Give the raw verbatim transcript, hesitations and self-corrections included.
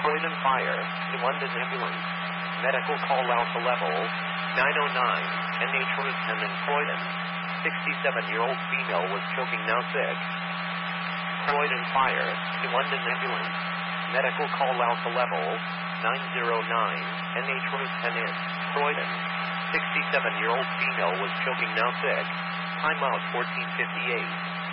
Croydon Fire, to London Ambulance. Medical call out to level nine oh nine, N H Route ten in Croydon. sixty-seven-year-old female was choking, now sick. Croydon Fire, to London Ambulance. Medical call out to level nine oh nine, N H Route ten in Croydon. sixty-seven-year-old female was choking, now sick. Time out fourteen fifty-eight.